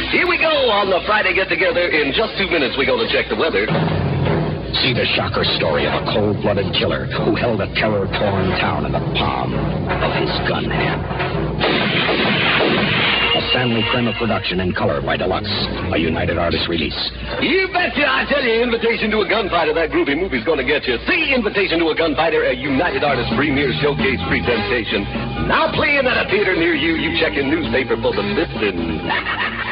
Here we go on the Friday get-together. In just 2 minutes, we go to check the weather. See the shocker story of a cold-blooded killer who held a terror-torn town in the palm of his gun hand. A Stanley Kramer production in color by Deluxe, a United Artists release. You betcha. I tell you, Invitation to a Gunfighter, that groovy movie's going to get you. See Invitation to a Gunfighter, a United Artists premier showcase presentation. Now playing at a theater near you. You check your newspaper for the listing.